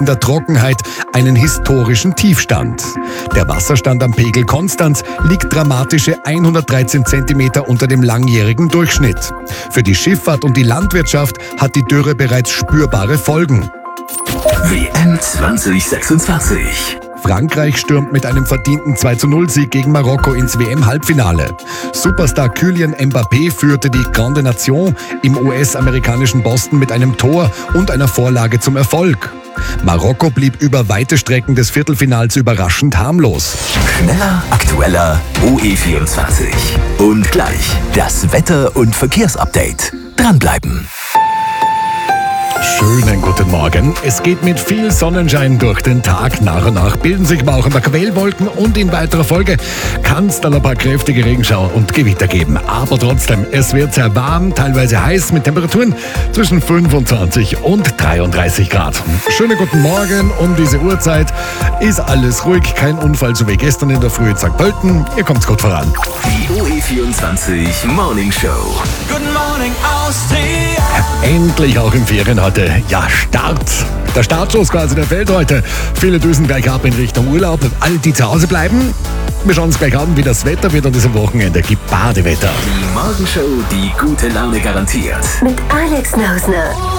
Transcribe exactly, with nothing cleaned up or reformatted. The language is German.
in der Trockenheit einen historischen Tiefstand. Der Wasserstand am Pegel Konstanz liegt dramatische hundertdreizehn Zentimeter unter dem langjährigen Durchschnitt. Für die Schifffahrt und die Landwirtschaft hat die Dürre bereits spürbare Folgen. W M zwanzig sechsundzwanzig. Frankreich stürmt mit einem verdienten zwei zu null Sieg gegen Marokko ins W M-Halbfinale. Superstar Kylian Mbappé führte die Grande Nation im U S-amerikanischen Boston mit einem Tor und einer Vorlage zum Erfolg. Marokko blieb über weite Strecken des Viertelfinals überraschend harmlos. Schneller, aktueller, O E vierundzwanzig. Und gleich das Wetter- und Verkehrsupdate. Dranbleiben. Schönen guten Morgen. Es geht mit viel Sonnenschein durch den Tag. Nach und nach bilden sich aber auch ein paar Quellwolken und in weiterer Folge kann es dann ein paar kräftige Regenschauer und Gewitter geben. Aber trotzdem, es wird sehr warm, teilweise heiß mit Temperaturen zwischen fünfundzwanzig und dreiunddreißig Grad. Schönen guten Morgen. Um diese Uhrzeit ist alles ruhig, kein Unfall, so wie gestern in der Früh in Sankt Pölten. Ihr kommt's gut voran. Die O E vierundzwanzig Morning Show. Guten Morning Austria. Endlich auch im Ferien heute. Ja, Start. Der Startschuss quasi, der fällt heute. Viele düsen gleich ab in Richtung Urlaub. Alle, die zu Hause bleiben, wir schauen uns gleich an, wie das Wetter wird an diesem Wochenende. Gibt Badewetter. Die Morgenshow, die gute Laune garantiert. Mit Alex Nausner.